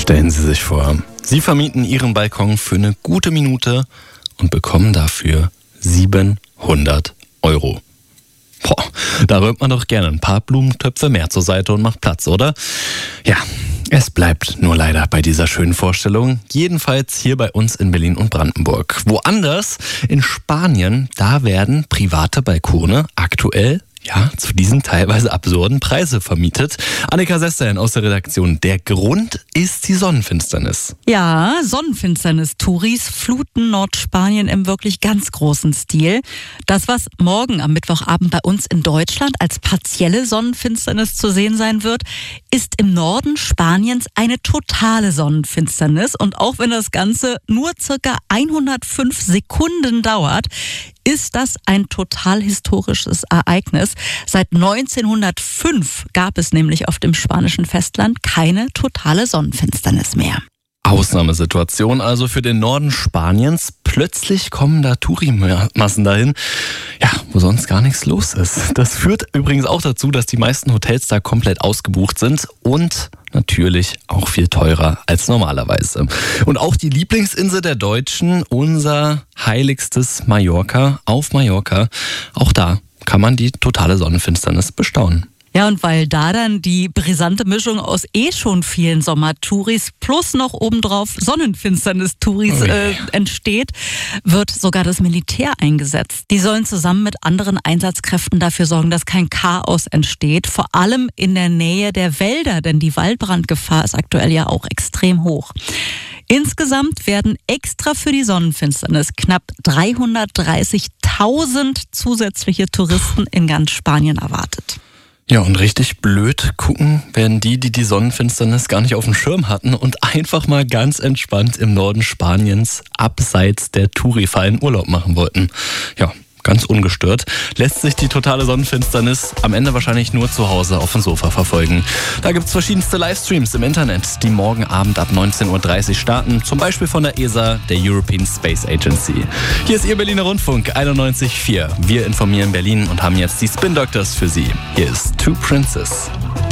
Stellen Sie sich vor, Sie vermieten Ihren Balkon für eine gute Minute und bekommen dafür 700 €. Boah, da räumt man doch gerne ein paar Blumentöpfe mehr zur Seite und macht Platz, oder? Ja, es bleibt nur leider bei dieser schönen Vorstellung. Jedenfalls hier bei uns in Berlin und Brandenburg. Woanders, in Spanien, da werden private Balkone aktuell zu diesen teilweise absurden Preise vermietet. Annika Sesterhen aus der Redaktion. Der Grund ist die Sonnenfinsternis. Ja, Sonnenfinsternis. Touris fluten Nordspanien im wirklich ganz großen Stil. Das, was morgen am Mittwochabend bei uns in Deutschland als partielle Sonnenfinsternis zu sehen sein wird, ist im Norden Spaniens eine totale Sonnenfinsternis. Und auch wenn das Ganze nur circa 105 Sekunden dauert, ist das ein total historisches Ereignis. Seit 1905 gab es nämlich auf dem spanischen Festland keine totale Sonnenfinsternis mehr. Ausnahmesituation also für den Norden Spaniens. Plötzlich kommen da Tourimassen dahin, wo sonst gar nichts los ist. Das führt übrigens auch dazu, dass die meisten Hotels da komplett ausgebucht sind und natürlich auch viel teurer als normalerweise. Und auch die Lieblingsinsel der Deutschen, unser heiligstes Mallorca, auf Mallorca, auch da kann man die totale Sonnenfinsternis bestaunen. Ja, und weil da dann die brisante Mischung aus schon vielen Sommertouris plus noch obendrauf Sonnenfinsternis-Touris entsteht, wird sogar das Militär eingesetzt. Die sollen zusammen mit anderen Einsatzkräften dafür sorgen, dass kein Chaos entsteht, vor allem in der Nähe der Wälder, denn die Waldbrandgefahr ist aktuell ja auch extrem hoch. Insgesamt werden extra für die Sonnenfinsternis knapp 330.000 zusätzliche Touristen in ganz Spanien erwartet. Ja, und richtig blöd gucken werden die Sonnenfinsternis gar nicht auf dem Schirm hatten und einfach mal ganz entspannt im Norden Spaniens abseits der Touri-Fallen Urlaub machen wollten. Ja, ganz ungestört. Lässt sich die totale Sonnenfinsternis am Ende wahrscheinlich nur zu Hause auf dem Sofa verfolgen. Da gibt's verschiedenste Livestreams im Internet, die morgen Abend ab 19.30 Uhr starten. Zum Beispiel von der ESA, der European Space Agency. Hier ist Ihr Berliner Rundfunk 91.4. Wir informieren Berlin und haben jetzt die Spin Doctors für Sie. Hier ist Two Princes.